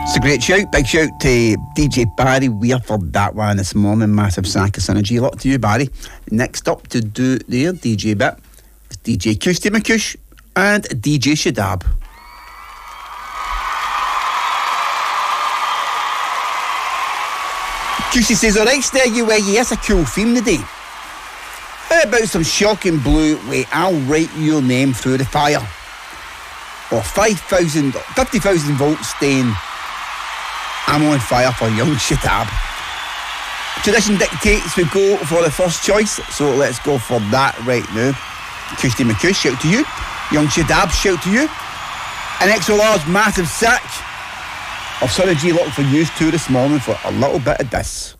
It's a great shout. Big shout to DJ Barry Weir for that one this morning. Massive sack of synergy. A lot to you, Barry. Next up to do their DJ bit is DJ Koosty McCush and DJ Shadab. Koosty says, alright, there you were. Yes, a cool theme today. How about some shocking blue with I'll write your name through the fire? Or 50,000 volts staying I'm on fire for young Shadab. Tradition dictates we go for the first choice, so let's go for that right now. Koosty McCush, shout to you. Young Shadab, shout to you. An extra large massive sack of Synergy Lock for you too this morning for a little bit of this.